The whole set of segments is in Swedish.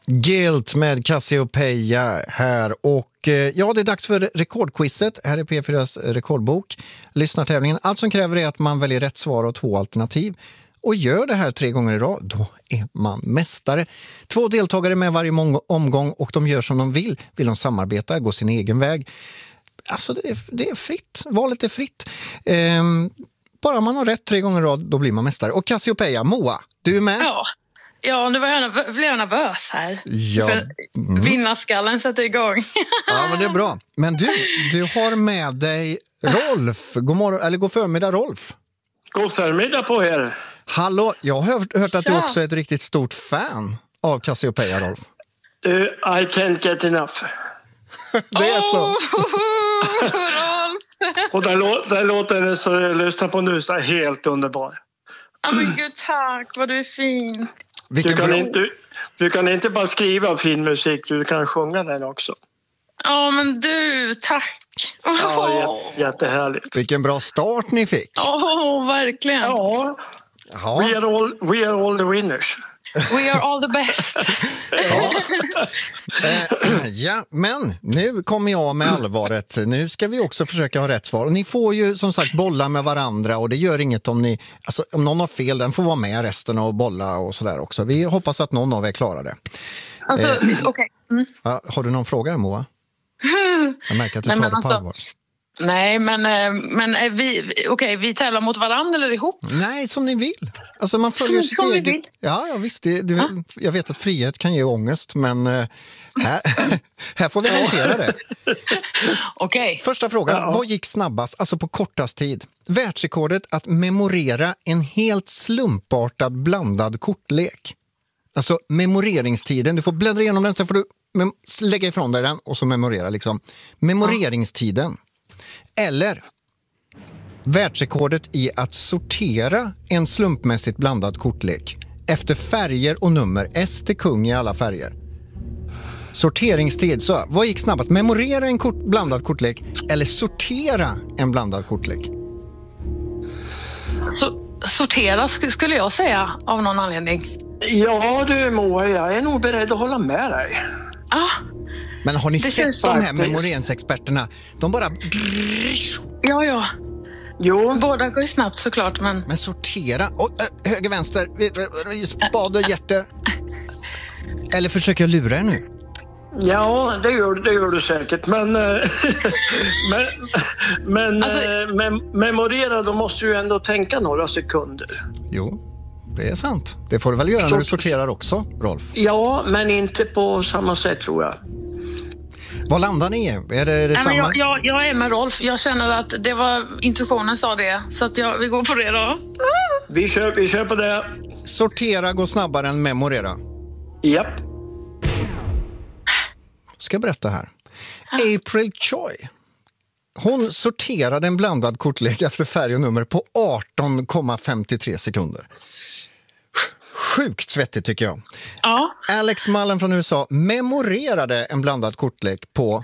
Guilt med Cassiopeia här och ja, det är dags för rekordquizet. Här är P4s rekordbok. Lyssnartävlingen. Allt som kräver är att man väljer rätt svar och 2 alternativ. Och gör det här 3 gånger i rad, då är man mästare. 2 deltagare med varje omgång och de gör som de vill. Vill de samarbeta, gå sin egen väg. Alltså det är fritt. Valet är fritt. Bara man har rätt 3 gånger i rad, då blir man mästare. Och Cassiopeia, Moa, du är med? Ja, nu blev jag nervös här. Ja. Vinnarskallen sätter igång. Ja, men det är bra. Men du har med dig Rolf. God förmiddag, Rolf. God förmiddag på er. Hallå, jag har hört att du också är ett riktigt stort fan av Cassiopeia, Rolf. I can't get enough. Det är så. Rolf. Och den låten som jag lyssnar på nu är helt underbar. Ja, men gud, tack, vad du är fin. Du kan inte bara skriva fin musik, du kan sjunga den också. Ja, men du, tack. Ja, jättehärligt. Vilken bra start ni fick. Verkligen. Ja. We are all the winners. We are all the best. Ja, men nu kommer jag med allvaret. Nu ska vi också försöka ha rätt svar. Och ni får ju som sagt bolla med varandra och det gör inget om om någon har fel, den får vara med resten och bolla och sådär också. Vi hoppas att någon av er klarar det. Alltså, okej. Har du någon fråga, Moa? Jag märker att du tar det på allvar. Nej, men vi tävlar mot varandra eller ihop? Nej, som ni vill. Alltså man följer sitt eget... Ja, visst. Jag vet att frihet kan ge ångest, men här får vi hantera det. Okej. Första frågan. Vad gick snabbast, alltså på kortast tid? Världsrekordet att memorera en helt slumpartad blandad kortlek. Alltså memoreringstiden. Du får bläddra igenom den, så får du lägga ifrån dig den och så memorera liksom. Memoreringstiden. Eller världsrekordet i att sortera en slumpmässigt blandad kortlek efter färger och nummer, S till kung i alla färger. Sorteringstid, så vad gick snabbast? Memorera en blandad kortlek eller sortera en blandad kortlek? Sortera skulle jag säga av någon anledning. Ja du Moa, jag är nog beredd att hålla med dig. Men har ni sett de här memoreringsexperterna? De bara... Ja. Jo. Båda går ju snabbt såklart, men... Men sortera... höger, vänster, spad och hjärta. Eller försöker jag lura er nu? Ja, det gör du säkert. Men alltså... memorera, då måste du ändå tänka några sekunder. Jo, det är sant. Det får du väl göra när du sorterar också, Rolf? Ja, men inte på samma sätt tror jag. Vad landar ni i? Är det samma? Men jag är med Rolf. Jag känner att det var intuitionen sa det. Så att vi går på det då. Vi kör på det. Sortera går snabbare än memorera. Japp. Ska jag berätta här. April Choi. Hon sorterade en blandad kortlek efter färg och nummer på 18,53 sekunder. Sjukt svettigt tycker jag. Ja. Alex Mullen från USA memorerade en blandad kortlek på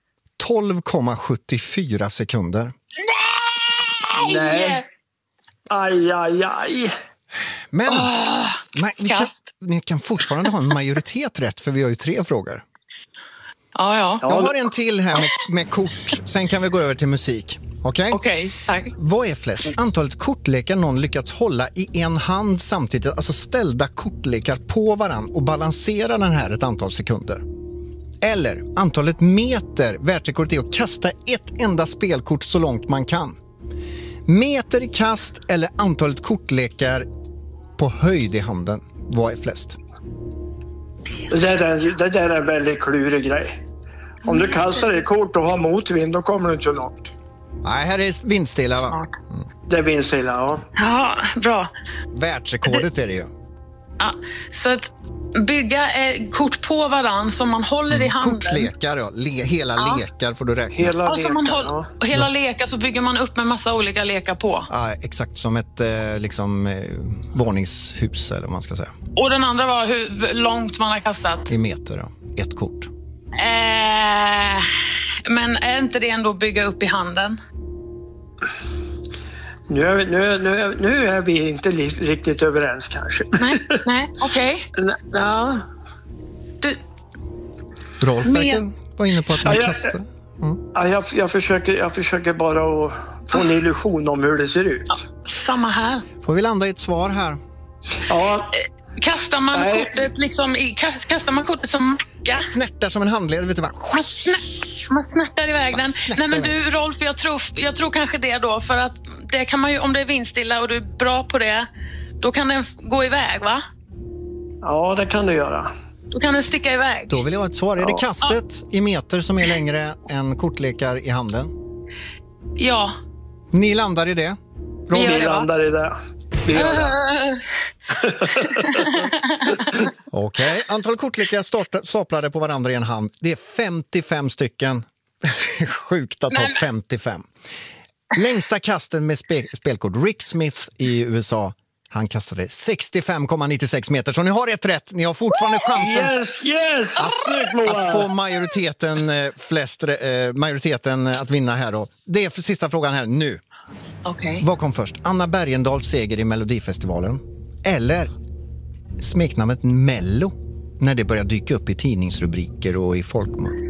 12,74 sekunder. Nej! Aj. Men ni kan fortfarande ha en majoritet rätt, för vi har ju 3 frågor. Ja. Jag har en till här med kort. Sen kan vi gå över till musik. Okej, tack. Vad är flest? Antalet kortlekar någon lyckats hålla i en hand samtidigt, alltså ställda kortlekar på varann och balansera den här ett antal sekunder. Eller antalet meter, världsrekordet är att kasta ett enda spelkort så långt man kan. Meter i kast eller antalet kortlekar på höjd i handen. Vad är flest? Det där är en väldigt klurig grej. Om du kastar ett kort och har motvind, då kommer du inte så långt. Nej, här är vindstilla, va? Det är vindstilla, ja. Ja, bra. Världsrekordet är det ju. Ja, så att bygga kort på varann som man håller i handen. Kortlekar, ja. Hela lekar får du räkna. Hela lekar så bygger man upp med massa olika lekar på. Ja, exakt som ett våningshus eller vad man ska säga. Och den andra var hur långt man har kastat. I meter, ja. Ett kort. Men är inte det ändå bygga upp i handen? Nu är vi inte riktigt överens kanske. Nej, okej. Ja. Rolf verkar vara inne på att man kastar. Ja, jag försöker bara att få en illusion om hur det ser ut. Ja, samma här. Får vi landa i ett svar här? Ja. Kastar man kortet liksom kastar man kortet som macka? Snärtar som en handled, vet du bara. Man snärtar iväg den. Nej men du Rolf, jag tror kanske det då, för att det kan man ju, om det är vindstilla och du är bra på det, då kan den gå iväg, va? Ja, det kan du göra. Då kan den sticka iväg. Då vill jag ha ett svar. Är det kastet i meter som är längre än kortlekar i handen? Ja. Ni landar i det? Vi landar i det. Okej. Antal kortlekar staplade på varandra i en hand. Det är 55 stycken. Sjukt att ha 55. Längsta kasten med spelkort. Rick Smith i USA. Han kastade 65,96 meter. Så ni har rätt. Ni har fortfarande chansen att få majoriteten att vinna här då. Det är för sista frågan här nu. Okay. Vad kom först? Anna Bergendahls seger i Melodifestivalen? Eller smeknamnet Mello när det började dyka upp i tidningsrubriker och i folkmun?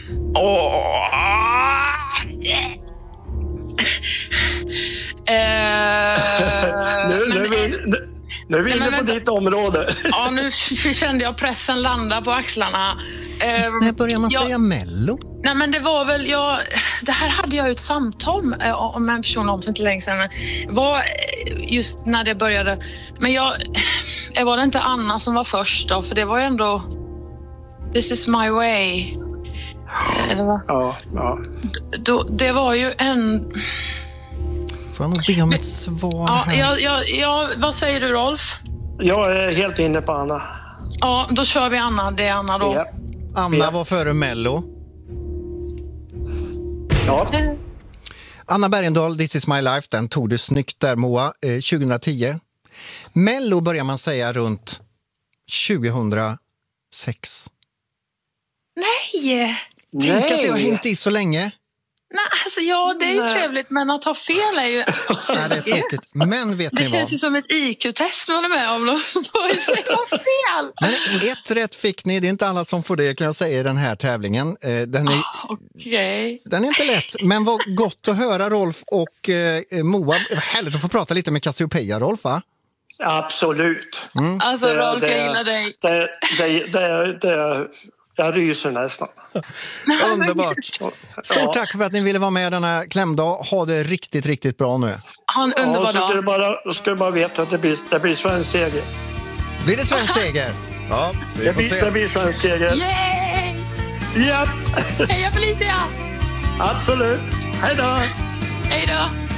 Nu är vi inne på ditt område. Ja, nu kände jag pressen landa på axlarna. När börjar man säga Mello? Nej, men det var väl det här hade jag ett samtal med en person om för inte länge sedan. Var just när det började. Men var det inte Anna som var först då? För det var ju ändå This is my way. Eller vad? Ja. Det var ju en... Får jag nog be om ett svar här? Ja, vad säger du, Rolf? Jag är helt inne på Anna. Ja, då kör vi Anna. Det är Anna då. Ja. Anna var före Mello. Ja. Anna Bergendahl, This is my life, den tog du snyggt där, Moa, 2010. Mello börjar man säga runt 2006. Nej! Tänk att det har hängt i så länge. Nej, alltså det är ju trevligt, men att ha fel är ju... Alltså, det är tråkigt. Men vet ni vad? Det känns ju som ett IQ-test man är med om. Någon som får fel. Men ett rätt fick ni. Det är inte alla som får det, kan jag säga, i den här tävlingen. Den är inte lätt, men vad gott att höra, Rolf och Moa. Härligt att få prata lite med Cassiopeia, Rolf, va? Absolut. Alltså, Rolf, jag gillar dig. Jag ryser nästan. Underbart. Stort tack för att ni ville vara med denna klämdag. Ha det riktigt, riktigt bra nu. Ha en underbar dag. Då ska du bara veta att det blir svensk seger. Blir det svensk seger? Ja, vi får se. Det blir svensk seger. Yay! Ja. Heja Felicia! Absolut. Hej då! Hej då!